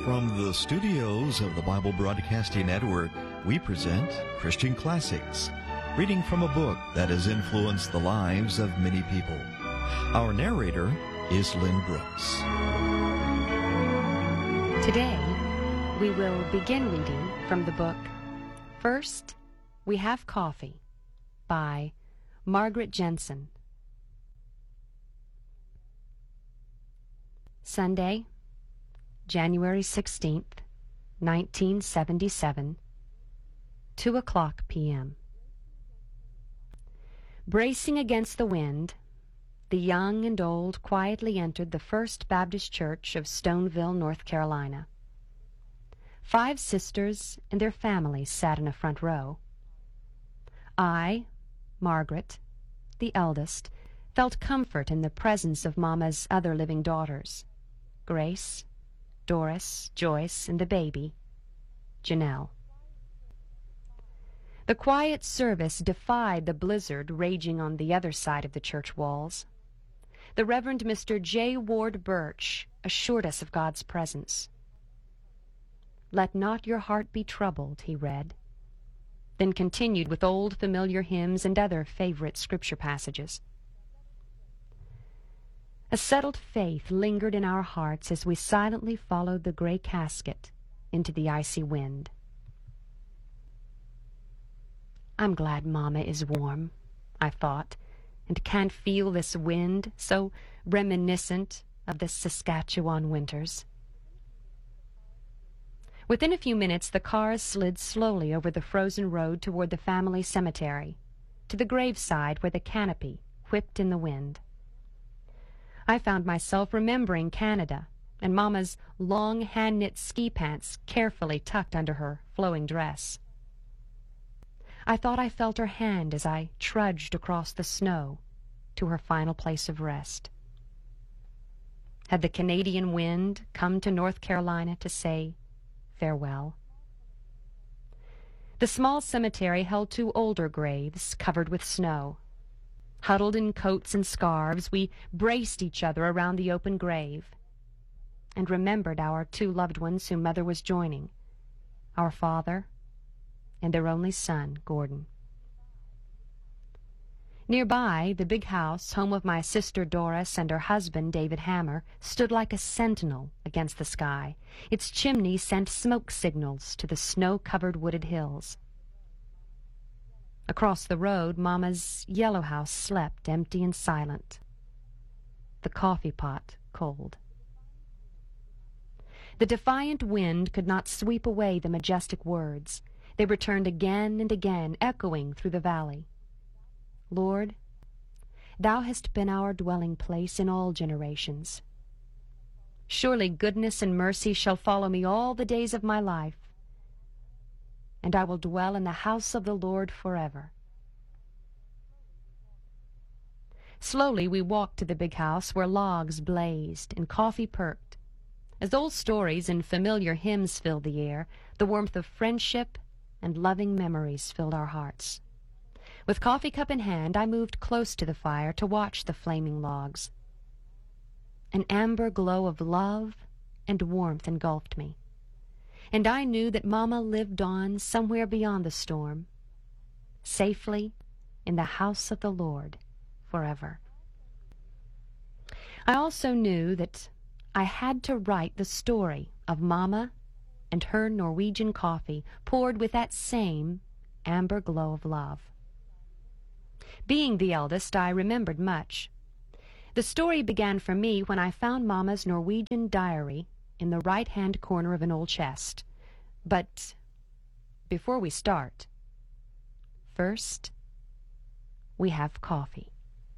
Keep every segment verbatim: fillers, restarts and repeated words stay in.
From the studios of the Bible Broadcasting Network, we present Christian Classics, reading from a book that has influenced the lives of many people. Our narrator is Lynn Brooks. Today, we will begin reading from the book First We Have Coffee by Margaret Jensen. Sunday, January sixteenth, nineteen seventy-seven, two o'clock p m Bracing against the wind, the young and old quietly entered the First Baptist Church of Stoneville, North Carolina. Five sisters and their families sat in a front row. I, Margaret, the eldest, felt comfort in the presence of Mama's other living daughters, Grace, Doris, Joyce, and the baby, Janelle. The quiet service defied the blizzard raging on the other side of the church walls. The Reverend Mister J. Ward Birch assured us of God's presence. "Let not your heart be troubled," he read, then continued with old familiar hymns and other favorite scripture passages. A settled faith lingered in our hearts as we silently followed the gray casket into the icy wind. "I'm glad Mama is warm," I thought, "and can't feel this wind, so reminiscent of the Saskatchewan winters." Within a few minutes, the cars slid slowly over the frozen road toward the family cemetery, to the graveside where the canopy whipped in the wind. I found myself remembering Canada and Mama's long hand-knit ski pants carefully tucked under her flowing dress. I thought I felt her hand as I trudged across the snow to her final place of rest. Had the Canadian wind come to North Carolina to say farewell? The small cemetery held two older graves covered with snow. Huddled in coats and scarves, we braced each other around the open grave and remembered our two loved ones whom Mother was joining, our father and their only son, Gordon. Nearby, the big house, home of my sister Doris and her husband, David Hammer, stood like a sentinel against the sky. Its chimney sent smoke signals to the snow-covered wooded hills. Across the road, Mama's yellow house slept, empty and silent, the coffee pot cold. The defiant wind could not sweep away the majestic words. They returned again and again, echoing through the valley. "Lord, Thou hast been our dwelling place in all generations. Surely goodness and mercy shall follow me all the days of my life, and I will dwell in the house of the Lord forever." Slowly we walked to the big house where logs blazed and coffee perked. As old stories and familiar hymns filled the air, the warmth of friendship and loving memories filled our hearts. With coffee cup in hand, I moved close to the fire to watch the flaming logs. An amber glow of love and warmth engulfed me, and I knew that Mama lived on somewhere beyond the storm, safely in the house of the Lord forever. I also knew that I had to write the story of Mama and her Norwegian coffee poured with that same amber glow of love. Being the eldest, I remembered much. The story began for me when I found Mama's Norwegian diary in the right-hand corner of an old chest. But before we start, first, we have coffee.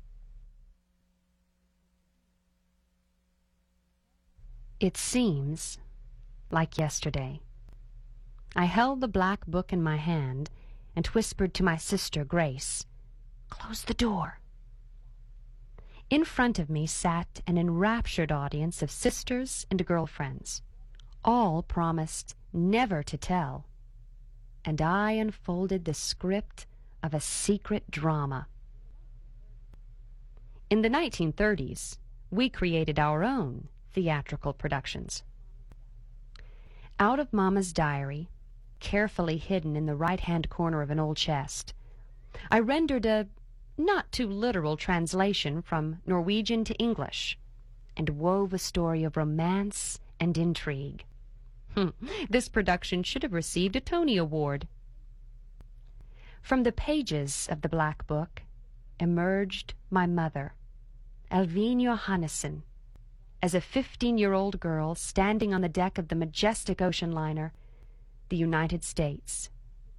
It seems like yesterday. I held the black book in my hand and whispered to my sister, Grace, "Close the door." In front of me sat an enraptured audience of sisters and girlfriends. All promised never to tell, and I unfolded the script of a secret drama. In the nineteen thirties, we created our own theatrical productions. Out of Mama's diary, carefully hidden in the right-hand corner of an old chest, I rendered a not-too-literal translation from Norwegian to English, and wove a story of romance and intrigue. This production should have received a Tony Award. From the pages of the Black Book emerged my mother, Elvine Johannesson, as a fifteen-year-old girl standing on the deck of the majestic ocean liner, the United States.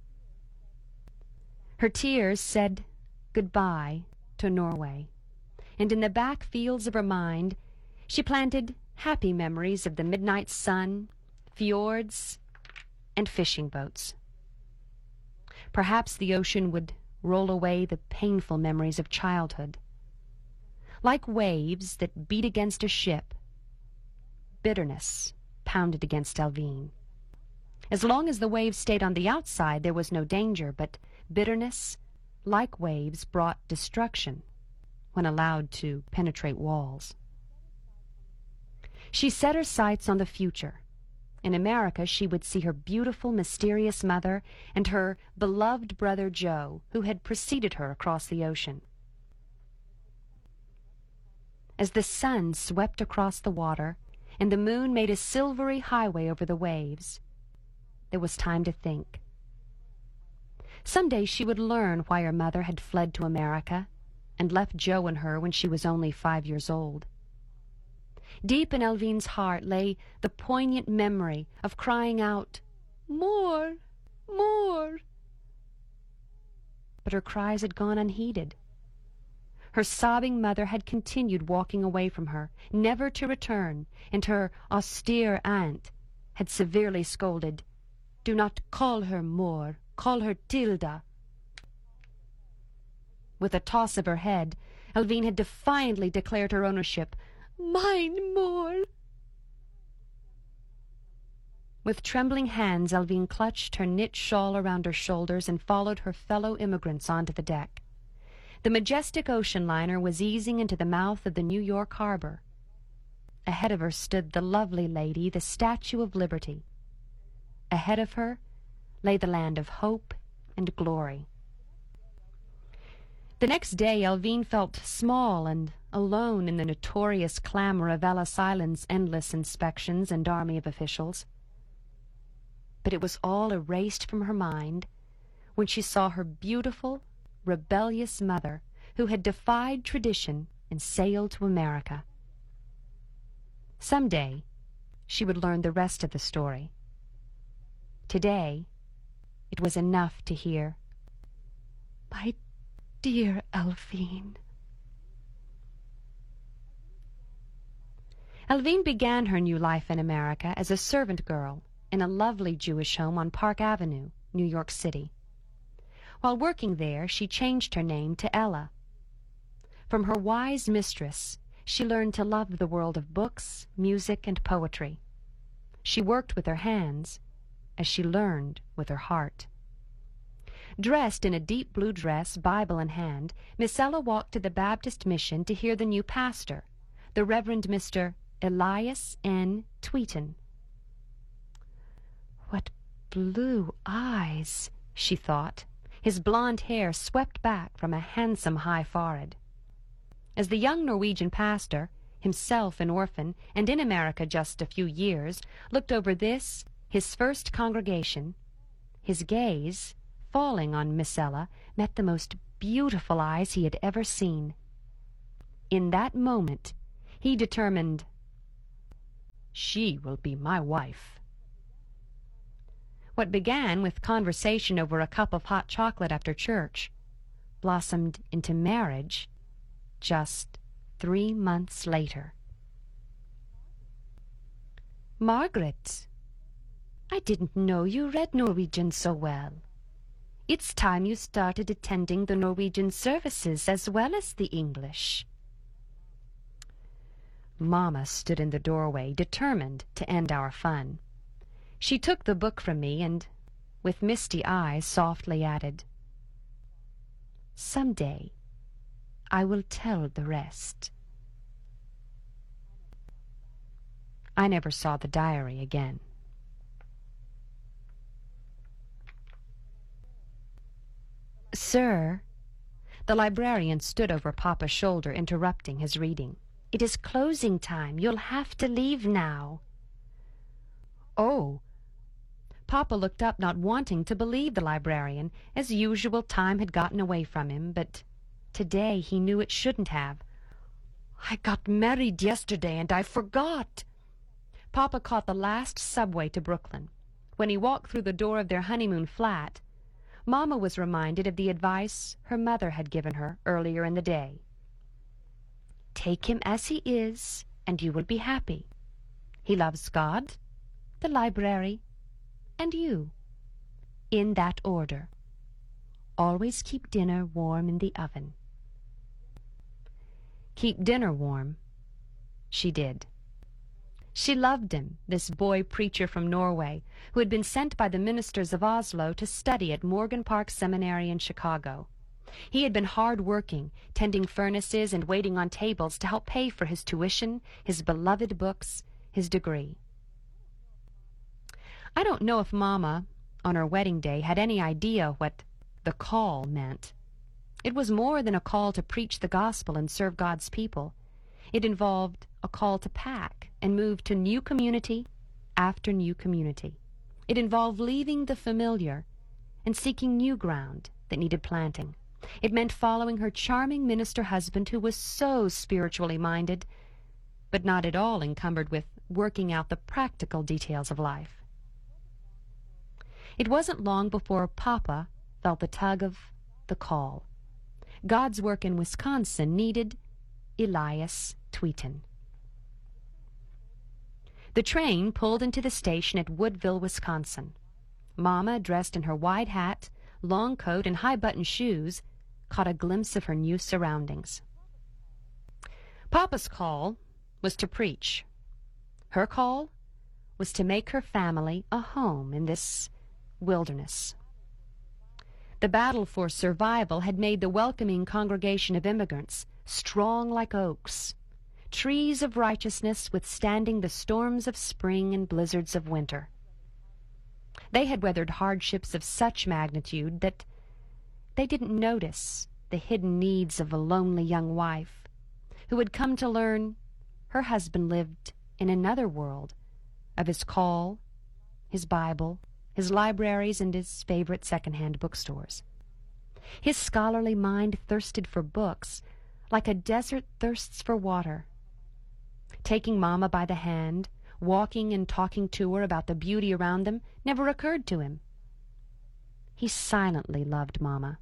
Her tears said goodbye to Norway, and in the back fields of her mind she planted happy memories of the midnight sun, fjords, and fishing boats. Perhaps the ocean would roll away the painful memories of childhood. Like waves that beat against a ship, bitterness pounded against Elvine. As long as the waves stayed on the outside, there was no danger, but bitterness, like waves, brought destruction when allowed to penetrate walls. She set her sights on the future. In America, she would see her beautiful, mysterious mother and her beloved brother Joe, who had preceded her across the ocean. As the sun swept across the water and the moon made a silvery highway over the waves, there was time to think. Someday she would learn why her mother had fled to America and left Joe and her when she was only five years old. Deep in Elvine's heart lay the poignant memory of crying out, "More! More!" But her cries had gone unheeded. Her sobbing mother had continued walking away from her, never to return, and her austere aunt had severely scolded, "Do not call her More, call her Tilda." With a toss of her head, Elvine had defiantly declared her ownership, "Mine, More." With trembling hands, Elvine clutched her knit shawl around her shoulders and followed her fellow immigrants onto the deck. The majestic ocean liner was easing into the mouth of the New York harbor. Ahead of her stood the lovely lady, the Statue of Liberty. Ahead of her lay the land of hope and glory. The next day, Elvine felt small and alone in the notorious clamor of Ellis Island's endless inspections and army of officials. But it was all erased from her mind when she saw her beautiful, rebellious mother, who had defied tradition and sailed to America. Someday, she would learn the rest of the story. Today, it was enough to hear, "My dear Elvine." Elvine began her new life in America as a servant girl in a lovely Jewish home on Park Avenue, New York City. While working there, she changed her name to Ella. From her wise mistress, she learned to love the world of books, music, and poetry. She worked with her hands as she learned with her heart. Dressed in a deep blue dress, Bible in hand, Miss Ella walked to the Baptist mission to hear the new pastor, the Reverend Mister Elias N. Tweeton. "What blue eyes," she thought. His blonde hair swept back from a handsome high forehead. As the young Norwegian pastor, himself an orphan and in America just a few years, looked over this, his first congregation, his gaze, falling on Miss Ella, met the most beautiful eyes he had ever seen. In that moment, he determined, "She will be my wife." What began with conversation over a cup of hot chocolate after church blossomed into marriage just three months later. "Margaret, I didn't know you read Norwegian so well. It's time you started attending the Norwegian services as well as the English." Mama stood in the doorway, determined to end our fun. She took the book from me and, with misty eyes, softly added, "Someday I will tell the rest." I never saw the diary again. Sir, the librarian stood over Papa's shoulder, interrupting his reading. It is closing time. You'll have to leave now. Oh. Papa looked up, not wanting to believe the librarian. As usual, time had gotten away from him, but today he knew it shouldn't have. I got married yesterday, and I forgot. Papa caught the last subway to Brooklyn. When he walked through the door of their honeymoon flat, Mama was reminded of the advice her mother had given her earlier in the day. Take him as he is, and you will be happy. He loves God, the library, and you. In that order. Always keep dinner warm in the oven. Keep dinner warm. She did. She loved him, this boy preacher from Norway, who had been sent by the ministers of Oslo to study at Morgan Park Seminary in Chicago. He had been hard-working, tending furnaces and waiting on tables to help pay for his tuition, his beloved books, his degree. I don't know if Mama, on her wedding day, had any idea what the call meant. It was more than a call to preach the gospel and serve God's people. It involved a call to pack and move to new community after new community. It involved leaving the familiar and seeking new ground that needed planting. It meant following her charming minister husband, who was so spiritually minded, but not at all encumbered with working out the practical details of life. It wasn't long before Papa felt the tug of the call. God's work in Wisconsin needed Elias Tweeten. The train pulled into the station at Woodville, Wisconsin. Mama, dressed in her wide hat, long coat, and high-button shoes, caught a glimpse of her new surroundings. Papa's call was to preach. Her call was to make her family a home in this wilderness. The battle for survival had made the welcoming congregation of immigrants strong like oaks, trees of righteousness withstanding the storms of spring and blizzards of winter. They had weathered hardships of such magnitude that they didn't notice the hidden needs of a lonely young wife who had come to learn her husband lived in another world of his call, his Bible, his libraries, and his favorite second-hand bookstores. His scholarly mind thirsted for books like a desert thirsts for water. Taking Mama by the hand, walking and talking to her about the beauty around them, never occurred to him. He silently loved Mama.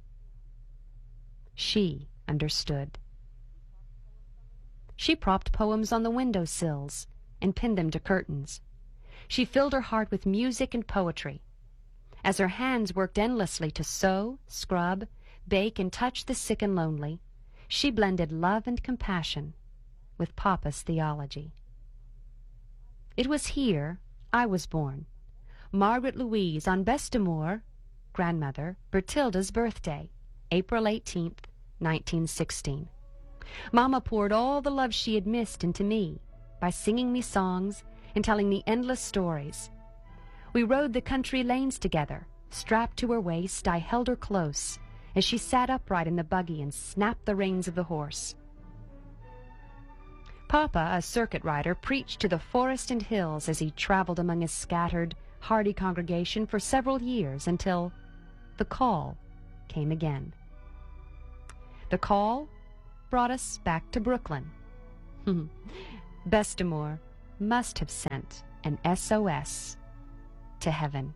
She understood. She propped poems on the window sills and pinned them to curtains. She filled her heart with music and poetry. As her hands worked endlessly to sew, scrub, bake, and touch the sick and lonely, she blended love and compassion with Papa's theology. It was here I was born, Margaret Louise, on Bestamore, grandmother, Bertilda's birthday, April eighteenth, nineteen sixteen. Mama poured all the love she had missed into me by singing me songs and telling me endless stories. We rode the country lanes together. Strapped to her waist, I held her close as she sat upright in the buggy and snapped the reins of the horse. Papa, a circuit rider, preached to the forest and hills as he traveled among his scattered, hardy congregation for several years until the call came again. The call brought us back to Brooklyn. Bestamore must have sent an S O S to heaven.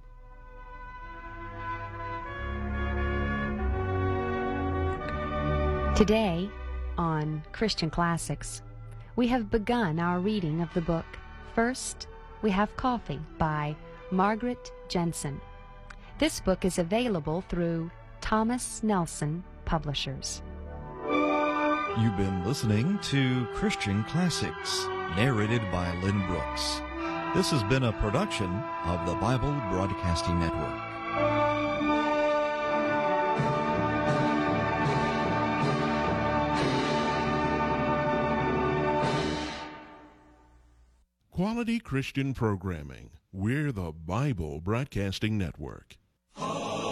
Today, on Christian Classics, we have begun our reading of the book First We Have Coffee by Margaret Jensen. This book is available through Thomas Nelson Publishers. You've been listening to Christian Classics, narrated by Lynn Brooks. This has been a production of the Bible Broadcasting Network. Quality Christian programming. We're the Bible Broadcasting Network.